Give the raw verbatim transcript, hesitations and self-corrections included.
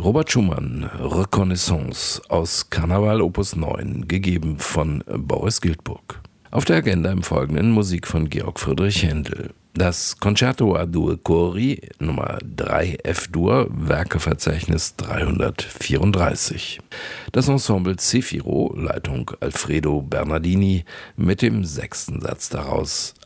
Robert Schumann, Reconnaissance aus Karneval Opus neun, gegeben von Boris Giltburg. Auf der Agenda im Folgenden Musik von Georg Friedrich Händel. Das Concerto a due cori Nummer drei F-Dur, Werkeverzeichnis dreihundertvierunddreißig. Das Ensemble Zefiro, Leitung Alfredo Bernardini, mit dem sechsten Satz daraus